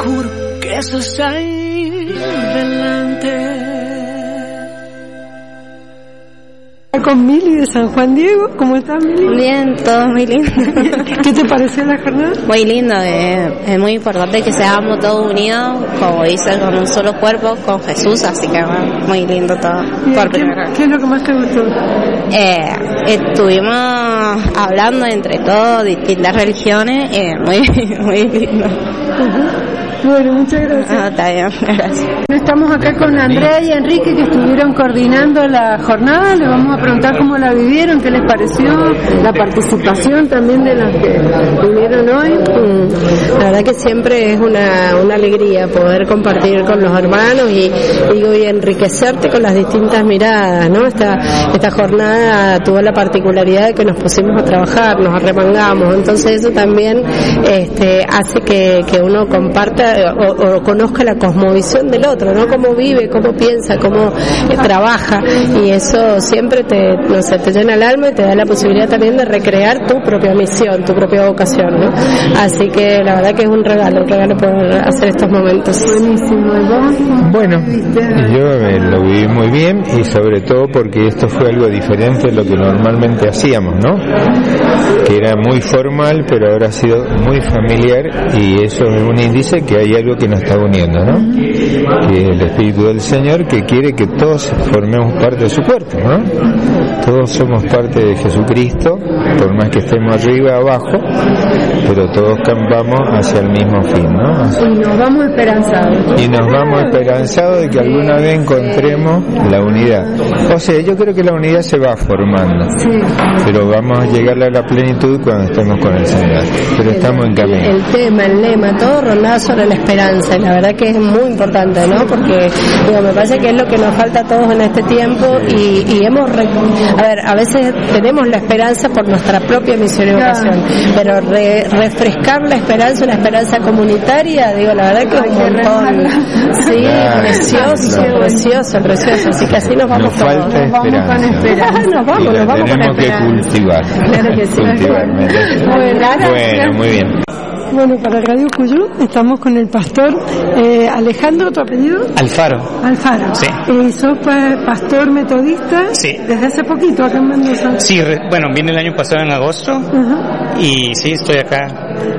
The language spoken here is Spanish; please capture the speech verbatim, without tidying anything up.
juro que eso está ahí delante. Con Mili de San Juan Diego. ¿Cómo estás, Mili? Bien, todo muy lindo. ¿Qué te pareció la jornada? Muy lindo, eh, es muy importante que seamos todos unidos, como dice, con un solo cuerpo, con Jesús, así que bueno, muy lindo todo. Por ¿Qué, ¿Qué es lo que más te gustó? Eh, estuvimos hablando entre todos, distintas religiones, eh, muy, muy lindo. Uh-huh. Bueno, muchas gracias. Ah, está bien, gracias. Estamos acá con Andrea y Enrique, que estuvieron coordinando la jornada. Les vamos a preguntar cómo la vivieron, qué les pareció, la participación también de las que vinieron hoy. Mm, la verdad que siempre es una, una alegría poder compartir con los hermanos y, digo, y enriquecerte con las distintas miradas, ¿no? Esta, esta jornada tuvo la particularidad de que nos pusimos a trabajar, nos arremangamos, entonces eso también este, hace que, que uno comparta O, o conozca la cosmovisión del otro, ¿no? Cómo vive, cómo piensa, cómo eh, trabaja, y eso siempre te, no sé, te llena el alma y te da la posibilidad también de recrear tu propia misión, tu propia vocación, ¿no? Así que la verdad que es un regalo, un regalo poder hacer estos momentos. Buenísimo. Bueno, yo eh, lo viví muy bien, y sobre todo porque esto fue algo diferente de lo que normalmente hacíamos, ¿no? Que era muy formal, pero ahora ha sido muy familiar, y eso es un índice que hay algo que nos está uniendo, ¿no? Que es el Espíritu del Señor, que quiere que todos formemos parte de su cuerpo, ¿no? Todos somos parte de Jesucristo, por más que estemos arriba o abajo, pero todos campamos hacia el mismo fin, ¿no? Así. Y nos vamos esperanzados. Y nos vamos esperanzados de que alguna vez encontremos la unidad. O sea, yo creo que la unidad se va formando, sí, pero vamos a llegar a la plenitud cuando estemos con el Señor. Pero el, estamos en camino. El tema, el lema, todo rondado sobre la esperanza, y la verdad que es muy importante, ¿no? Porque digo, me parece que es lo que nos falta a todos en este tiempo, y, y hemos, re, a ver, a veces tenemos la esperanza por nuestra propia misión y vocación, pero re, refrescar la esperanza, una esperanza comunitaria, digo, la verdad que es un montón. Sí, claro, precioso, claro. precioso, precioso, así que así nos vamos Nos todos. falta Nos vamos esperanza. con esperanza. Nos vamos, Y la nos vamos con tenemos que esperanza. cultivar. Claro que sí. Cultivar. Bueno, Bueno, muy bien. Bueno, para Radio Cuyú estamos con el pastor eh, Alejandro, ¿tu apellido? Alfaro. Alfaro. Sí. Eh, ¿Sos pa- pastor metodista? Sí. ¿Desde hace poquito acá en Mendoza? Sí, re- bueno, vine el año pasado en agosto. Ajá. Y sí, estoy acá